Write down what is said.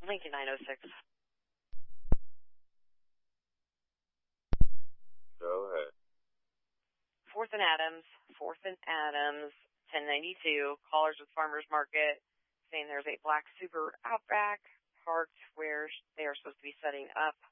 Lincoln 906. Go ahead. 4th and Adams, 1092. Callers with Farmers Market saying there's a black Subaru Outback parked where they are supposed to be setting up.